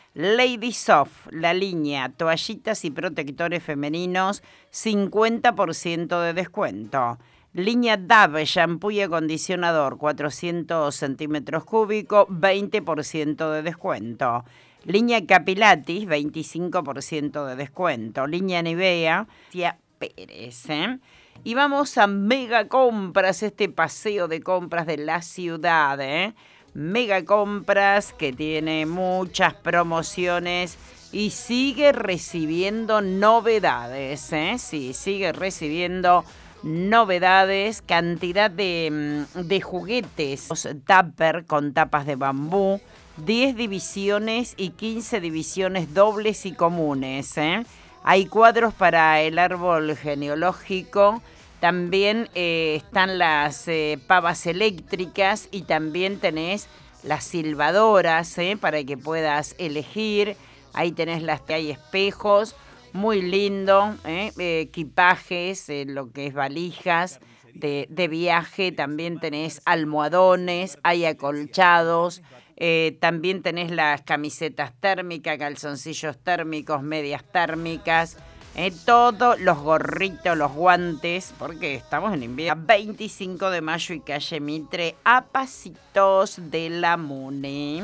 Lady Soft, la línea toallitas y protectores femeninos, 50% de descuento. Línea Dove, shampoo y acondicionador, 400 centímetros cúbicos, 20% de descuento. Línea Capilatis, 25% de descuento. Línea Nivea, Tía Pérez, Y vamos a Mega Compras, este paseo de compras de la ciudad, Mega Compras, que tiene muchas promociones y sigue recibiendo novedades, Sí, sigue recibiendo novedades, cantidad de juguetes, tupper con tapas de bambú, 10 divisiones y 15 divisiones dobles y comunes, Hay cuadros para el árbol genealógico. También están las pavas eléctricas y también tenés las silbadoras para que puedas elegir. Ahí tenés hay espejos, muy lindo, equipajes, lo que es valijas de viaje. También tenés almohadones, hay acolchados. También tenés las camisetas térmicas, calzoncillos térmicos, medias térmicas. Todos los gorritos, los guantes, porque estamos en invierno. 25 de mayo y calle Mitre, a pasitos de la Mune.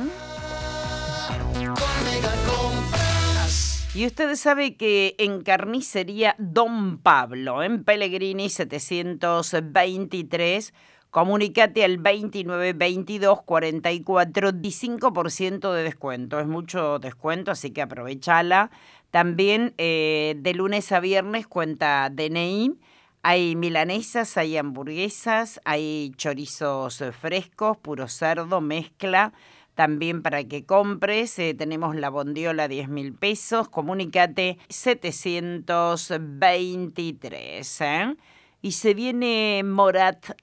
Y usted sabe que en Carnicería Don Pablo, en Pellegrini 723, comunícate al 29 22 44 15% de descuento. Es mucho descuento, así que aprovechala. También de lunes a viernes cuenta DNI. Hay milanesas, hay hamburguesas, hay chorizos frescos, puro cerdo, mezcla. También para que compres, tenemos la bondiola 10.000 pesos. Comunícate 723, Y se viene Morat